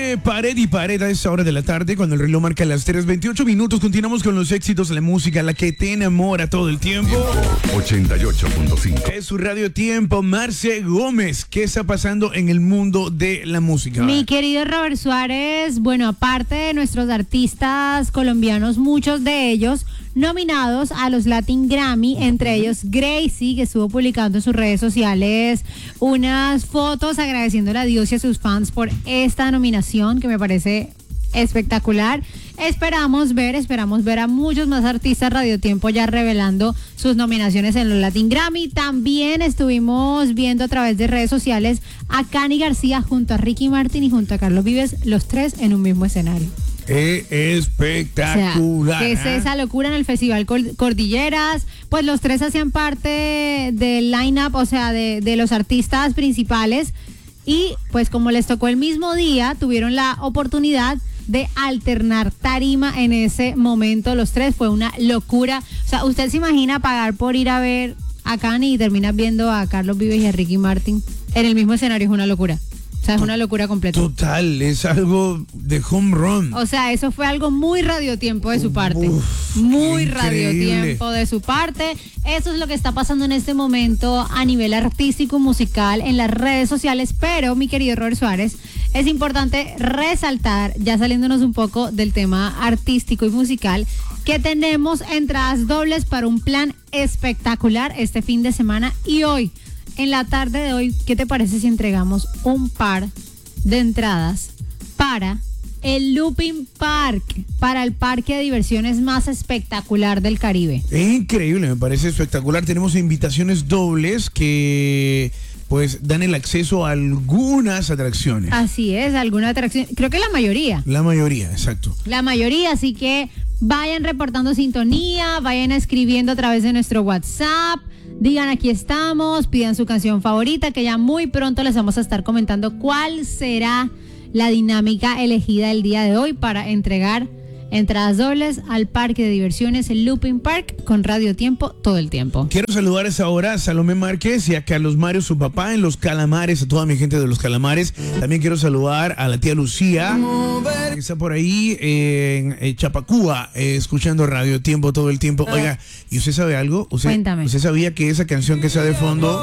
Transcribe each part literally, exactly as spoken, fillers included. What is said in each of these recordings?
de pared y pared a esta hora de la tarde, cuando el reloj marca las tres veintiocho minutos. Continuamos con los éxitos de la música, la que te enamora todo el tiempo. ochenta y ocho punto cinco. Es su Radio Tiempo. Marce Gómez, ¿qué está pasando en el mundo de la música? Mi querido Robert Suárez, bueno, aparte de nuestros artistas colombianos, muchos de ellos nominados a los Latin Grammy, entre ellos Gracie, que estuvo publicando en sus redes sociales unas fotos agradeciéndole a Dios y a sus fans por esta nominación, que me parece espectacular. Esperamos ver, esperamos ver a muchos más artistas Radio Tiempo ya revelando sus nominaciones en los Latin Grammy. También estuvimos viendo a través de redes sociales a Cani García junto a Ricky Martin y junto a Carlos Vives, los tres en un mismo escenario. ¡Qué espectacular! O sea, ¿qué es esa locura en el Festival Cordilleras? Pues los tres hacían parte del line-up, o sea, de, de los artistas principales. Y pues como les tocó el mismo día, tuvieron la oportunidad de alternar tarima en ese momento. Los tres, fue una locura. O sea, ¿usted se imagina pagar por ir a ver a Cani y terminas viendo a Carlos Vives y a Ricky Martin en el mismo escenario? Es una locura. O sea, es una locura completa. Total, es algo de home run. O sea, eso fue algo muy radiotiempo de su parte. Uf, muy increíble. radiotiempo de su parte. Eso es lo que está pasando en este momento a nivel artístico, musical, en las redes sociales. Pero, mi querido Robert Suárez, es importante resaltar, ya saliéndonos un poco del tema artístico y musical, que tenemos entradas dobles para un plan espectacular este fin de semana y hoy. En la tarde de hoy, ¿qué te parece si entregamos un par de entradas para el Looping Park, para el parque de diversiones más espectacular del Caribe? Es increíble, me parece espectacular. Tenemos invitaciones dobles que pues dan el acceso a algunas atracciones. Así es, alguna atracción, creo que la mayoría. La mayoría, exacto. La mayoría, así que vayan reportando sintonía, vayan escribiendo a través de nuestro WhatsApp. Digan aquí estamos, pidan su canción favorita, que ya muy pronto les vamos a estar comentando cuál será la dinámica elegida el día de hoy para entregar entradas dobles al parque de diversiones, el Looping Park, con Radio Tiempo todo el tiempo. Quiero saludar a esa hora a Salomé Márquez y a Carlos Mario, su papá, en Los Calamares, a toda mi gente de Los Calamares. También quiero saludar a la tía Lucía, que está por ahí en, en Chapacúa, eh, escuchando Radio Tiempo todo el tiempo. Oiga, ¿y usted sabe algo? ¿Usted, Cuéntame. ¿Usted sabía que esa canción que está de fondo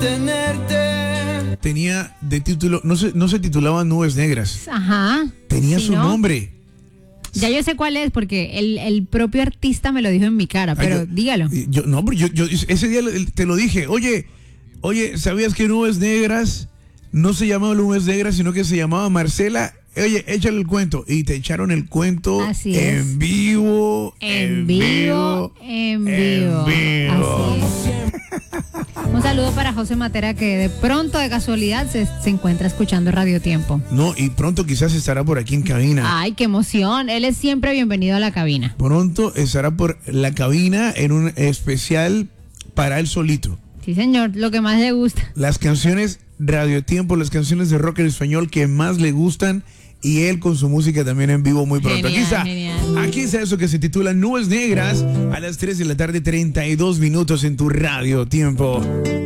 tenía de título, no se, no se titulaba Nubes Negras? Ajá. Tenía ¿Sí, su no? nombre. Ya yo sé cuál es, porque el, el propio artista me lo dijo en mi cara, pero Ay, yo, dígalo. Yo, no, pero yo, yo ese día te lo dije. Oye, oye, ¿sabías que Nubes Negras no se llamaba Nubes Negras, sino que se llamaba Marcela? Oye, échale el cuento. Y te echaron el cuento Así en es. vivo. En vivo, en vivo. vivo. Así es. Un saludo para José Matera, que de pronto, de casualidad, se, se encuentra escuchando Radio Tiempo. No, y pronto quizás estará por aquí en cabina. Ay, qué emoción. Él es siempre bienvenido a la cabina. Pronto estará por la cabina en un especial para él solito. Sí, señor, lo que más le gusta. Las canciones Radio Tiempo, las canciones de rock en español que más le gustan, y él con su música también en vivo muy pronto. Genial, aquí está, genial. aquí está eso que se titula Nubes Negras a las tres de la tarde, treinta y dos minutos en tu Radio Tiempo.